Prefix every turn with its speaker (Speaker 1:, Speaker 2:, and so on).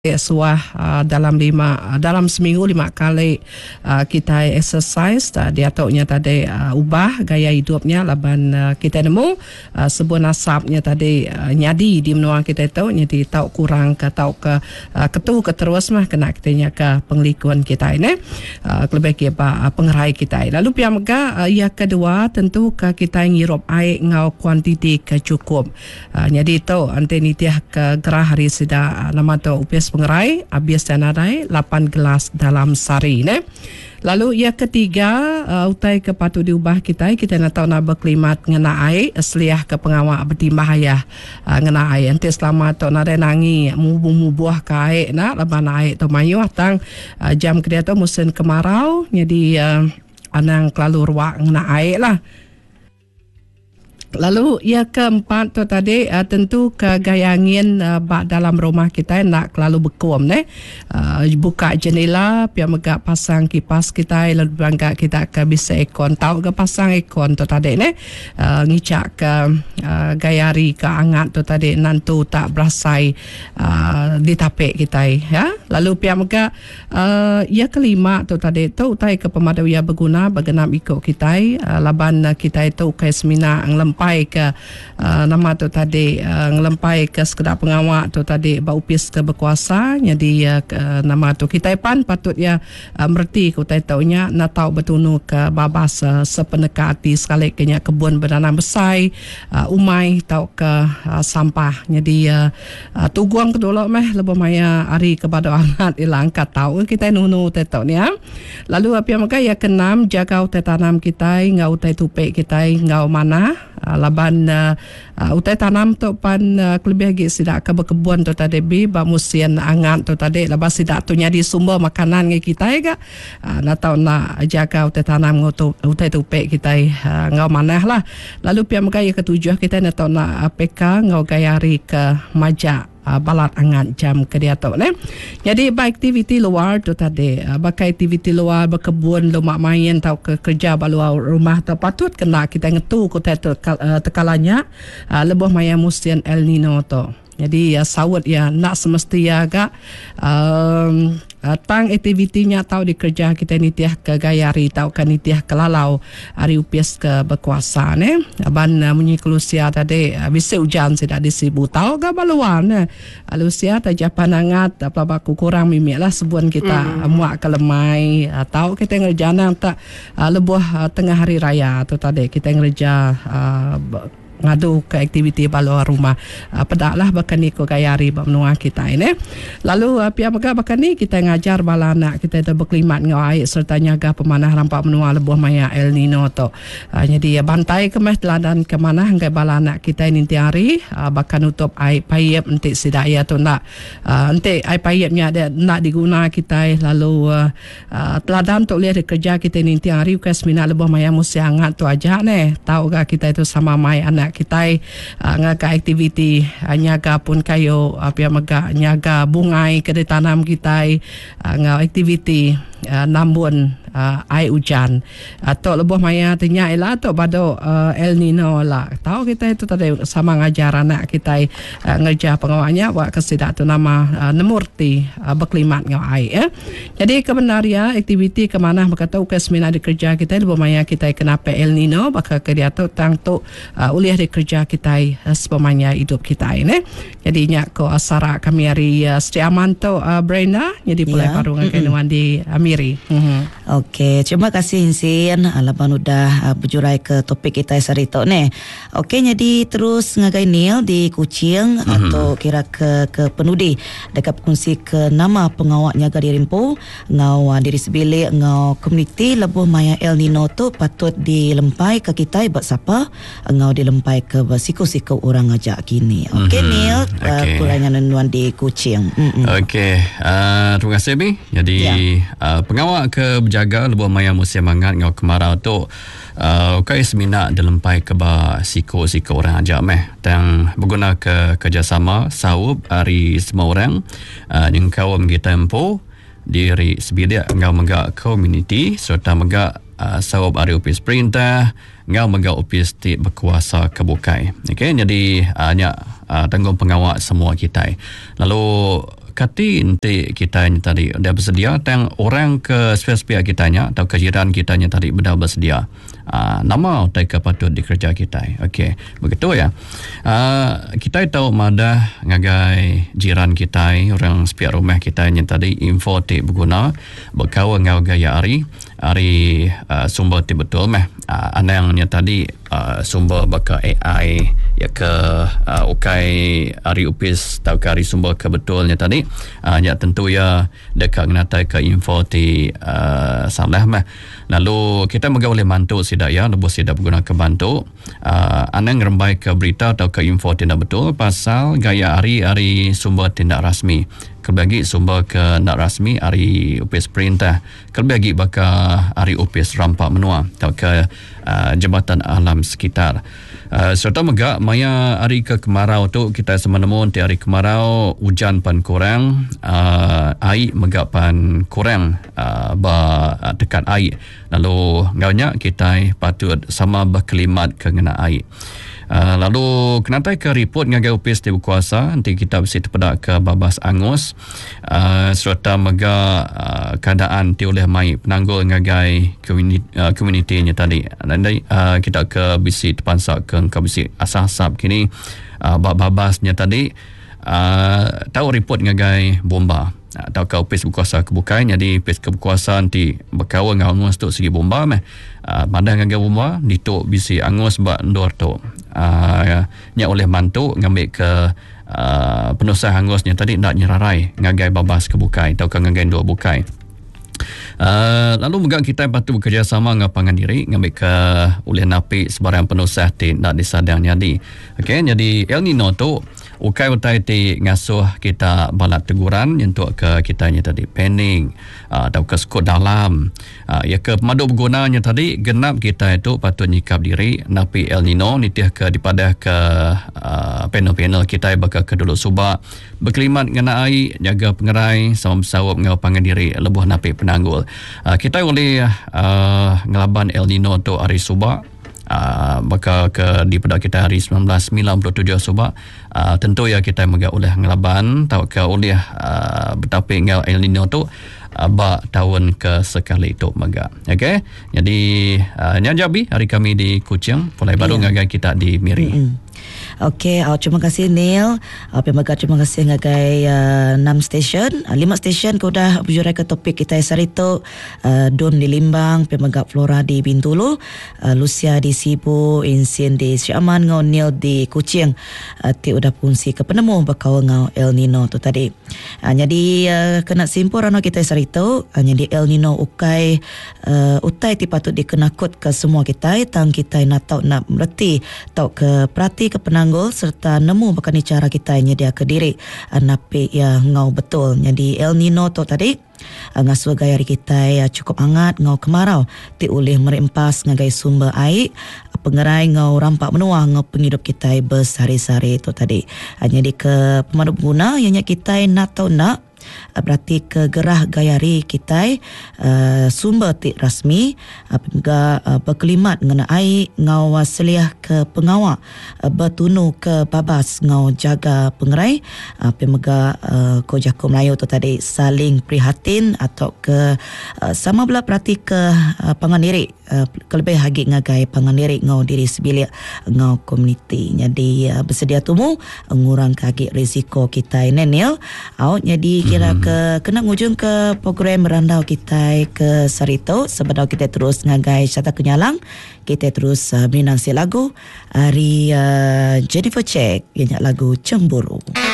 Speaker 1: suah dalam seminggu 5 kali kita exercise dia tahunya tadi ubah gaya hidupnya laban kita nemu sebuah nasabnya tadi nyadi di menua kita tahu jadi tahu kurang ke tahu ke terus mah kena kitanya ke penglikuan kita ini lebih ke pengerai kita lalu pihak mega yang kedua tentu ke kita ngirup air ngau kuantiti ke cukup jadi tahu ante nitiah ke gerah hari sida nama tu upis pengerai habis dan adai 8 gelas dalam sehari ne. Lalu yang ketiga utai ke patut diubah kita nak tahu nak berkelimat ngena air seliah ke pengawak bertimbah ayah ngena air nanti selama tu nak ada nangi mubuh ke air nak leban air tu mayu tang jam kedua tu musim kemarau jadi anang kelalu ruak ngena air lah. Lalu yang keempat tu tadi tentu gaya angin dalam rumah kita nak kelalu bekum buka jendela pihak megak pasang kipas kita lalu bangga kita ke bisa ekon tahu ke pasang ekon tu tadi ngicak ke gaya hari ke angat tu tadi nantu tak berasai di tapik kita ya. Lalu pihak megak yang kelima tu tadi tu utai ke pemadam yang berguna bergenap ikut kita laban kita itu ke seminar ngelempai ke nama tu tadi ngelempai ke sekedar pengawak tu tadi baupis ke berkuasa jadi nama tu kita pan patut ya merti ku taunya nak tahu betunu ke babas sepenekati sekali kenya kebun bernanam besar umai tahu ke sampah jadi tuguang kedua meh lebih maya hari kepada anak ilang kat tahu kita nunu tahu ni lalu apa yang ya keenam jaga utai tanam kita ngau utai tupik kita ngau mana laban utai tanam tu pan kelebih lagi sidak ke berkebun tu tadi ba musim angat tu tadi lepas sidak tu nyadi sumber makanan ngai kita ga nak tahu nak jaga utai tanam utai tupik kita ngau manah lah lalu pihak gaya ketujuh kita nak tahu nak PK ngau gaya hari ke majak balat angat jam kedia tu jadi aktiviti luar tu tadi bakai aktiviti luar berkebun lumak main tau ke kerja baluar rumah tu patut kena kita ngetu ku tekalanya lebih maya musim El Nino tu jadi sawut ya nak semesti ya agak tang aktivitinya tahu di kerja kita nitiah ke gayari tahu kan nitiah kelalau hari upis ke berkuasa ne ban munyi kelusia tadi bisa hujan sudah disibu tahu ga baluan alusia ta japan angat apa kurang mimik lah sebuan kita muak kelemai tahu kita ngerjana tak lebuh tengah hari raya tu tadi kita ngerja ngadu ke aktiviti baluar rumah pedaklah bakani ko gayari menua kita ini lalu pihak megak bakani kita ngajar bala anak kita itu berkelimat ngau air serta nyaga pemanah rampak menua lebuh maya El Nino tu jadi bantai kemeh teladan ke mana hanggai bala anak kita ini hari bakan utup air payep nanti sidaya tu nak nanti air payepnya ada nak diguna kita lalu teladan tu lihat kerja kita ini hari ukas mina lebuh maya musim hangat tu aja ne tahu ga kita itu sama mai anak kita ngaga aktiviti nyaga pun kayo apa maga nyaga bungai kedai tanam kita ngau aktiviti nambun air hujan atau lebih maya tanya ela atau bado El Nino lah tahu kita itu tadi sama ngajar anak kita ngerja pengawalnya buat kesidak tu nama nemurti berkelimat ngau air jadi kebenaria aktiviti ke mana berkata ukas mina di kerja kita lebih maya kita kenapa El Nino bakal kerja tu tang tu uliah di kerja kita sepemanya hidup kita ini jadinya ko asara kami hari setiaman tu Brenda jadi pulai baru ngakenuan di Amiri.
Speaker 2: Okey, terima kasih Sin. Alaban udah berjurai ke topik kita hari tu ni. Okey, jadi terus ngagai Neil di Kuching atau kira ke penudi dekat kongsi ke nama pengawak nyaga di Rimpo ngau diri sebili ngau komuniti lebuh maya El Nino tu patut dilempai ke kita buat siapa ngau dilempai ke siku-siku orang ngajak kini. Okey Neil, kurangnya nenuan di Kuching.
Speaker 3: Okey, terima kasih Bi. Jadi pengawak ke berjaga lebuh maya musim hangat ngau kemarau tu kai semina dilempai ke siku-siku orang ajak dan berguna ke kerjasama sawub hari semua orang yang kaum kita empu diri sebilik ngau megak community serta megak sawub hari upis perintah ngau megak upis ti berkuasa kebukai. Okey, jadi hanya tanggung pengawal semua kita. Lalu kati nanti kita tadi dah bersedia tang orang ke spesifik kitanya atau kejiran kitanya tadi dah bersedia. Nama utai ke patut dikerja kita. Okey, begitu ya. Kita tahu madah ngagai jiran kita, orang sepiak rumah kita yang tadi info ti berguna berkawan ngau gaya ari sumber ti betul meh. Anangnya tadi sumber baka AI ya ke ukai ari upis tau ke ari sumber ke betulnya tadi ya tentu ya dekat ngatai ke info ti salah meh. Lalu kita mega oleh mantu sidak ya lebih sidak berguna ke bantu anang ngerembai ke berita atau ke info tidak betul pasal gaya ari sumber tindak rasmi kelbagi sumber ke nak rasmi ari upis perintah kelbagi baka ari upis rampak menua atau ke Jabatan Alam Sekitar. Serta mega maya hari ke kemarau tu kita semenemun ti hari kemarau hujan pan kurang air mega pan kurang dekat air. Lalu ngaunya kita patut sama berkelimat ke ngena air. Lalu kenatai ke report ngagai upis di berkuasa nanti kita mesti terpedak ke Babas Angus serta mega keadaan ti oleh mai penanggul ngagai komunitinya tadi. Nanti kita ke bisi terpansak ke bisi asas-asap kini Babasnya tadi tahu report ngagai bomba atau kau pes berkuasa kebukai jadi pes keberkuasa nanti berkawan dengan Angus tu segi bomba meh pandang ngagai bomba dituk bisi Angus bak ndor tu nya oleh mantu ngambil ke penusah Angusnya tadi nak nyerarai ngagai Babas kebukai atau ke ngagai dua bukai. Lalu juga kita patut bekerjasama dengan pangan diri ngambil ke oleh napi sebarang penusah ti nak disadang jadi. Okey, jadi El Nino tu utai ti ngasuh kita balat teguran untuk ke kitanya tadi planning atau ke skot dalam ya ke pemadu bergunanya tadi genap kita itu patut nyikap diri napi El Nino nitih ke dipadah ke panel-panel kita bakal ke dulu subak berkelimat ngena air jaga pengerai sama bersawap ngau pangan diri lebuh napi penanggul. Kita boleh ngelaban El Nino tu hari subak bakal ke di pada kita hari 1997 subak tentu ya kita mega oleh ngelaban tau ke oleh betapi ngau El Nino tu bak tahun ke sekali itu mega. Okey, jadi nyajabi hari kami di Kuching mulai baru ngagai kita di Miri.
Speaker 2: Okey, terima kasih Neil. Terima kasih ngagai 6 stesen, 5 stesen kau dah berjurai ke topik kita hari tu. Don di Limbang, pemegak Flora di Bintulu, Lucia di Sibu, Insien di Syaman, ngau Neil di Kuching. Ti udah fungsi ke penemu bakal ngau El Nino tu tadi. Jadi kena simpul rano kita hari tu. Jadi El Nino utai ti patut dikenakut ke semua kita, tang kita nak tahu nak berarti tahu ke perhati ke penanggung serta nemu bahkan cara kita nyedia ke diri napi ya ngau betul. Jadi El Nino tu tadi ngasuh gaya kita cukup hangat ngau kemarau ti oleh merempas ngagai sumber air pengerai ngau rampak menua ngau penghidup kita bersari-sari tu tadi. Jadi ke pemadu guna yang kita nak tahu nak berarti ke gerah gayari kita sumber ti rasmi juga berkelimat mengenai ngau wasliah ke pengawal bertunu ke Babas ngau jaga pengerai pemega ko Jakom Melayu tu tadi saling prihatin atau ke sama belah berarti ke pangan diri kelebih hagi ngagai pangan diri ngau diri sebilik ngau komuniti. Jadi bersedia tumu ngurang kaki risiko kita Nenil out. Jadi kira ke kena ngujung ke program merandau kita ke Sarito sebab kita terus ngagai syata kenyalang kita terus menang si lagu hari Jennifer Check yang lagu Cemburu.